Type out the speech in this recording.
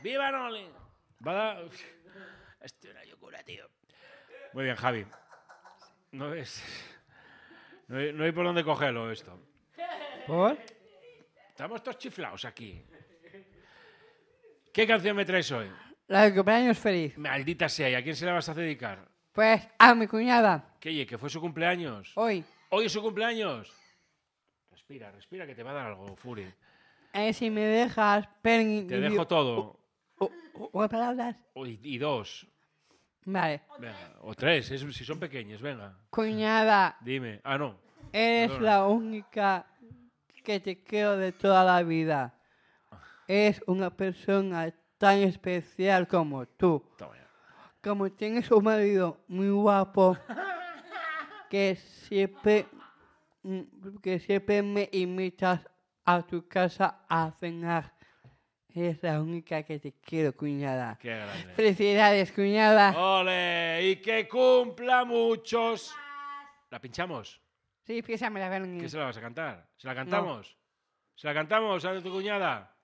¡Viva Noli! Estoy una locura, tío. Muy bien, Javi. No hay por dónde cogerlo esto. ¿Por? Estamos todos chiflados aquí. ¿Qué canción me traes hoy? La de cumpleaños feliz. Maldita sea, ¿y a quién se la vas a dedicar? Pues a mi cuñada. ¿Que fue su cumpleaños? Hoy. ¿Hoy es su cumpleaños? Respira, que te va a dar algo, Furi. Si me dejas... Te dejo todo. ¿Unas palabras? Y 2. Vale. Venga, o 3, si son pequeños, venga. Cuñada, Dime. Ah, no. eres Perdona. la única que te quiero de toda la vida. Es una persona tan especial como tú. Toma ya. Como tienes un marido muy guapo que siempre me invitas a tu casa a cenar. Eres la única que te quiero, cuñada. Qué grande. Felicidades, cuñada. ¡Ole! ¡Y que cumpla muchos! ¿La pinchamos? Sí, písamela, Bernie. ¿Qué se la vas a cantar? ¿Se la cantamos? ¿Se la cantamos a tu cuñada?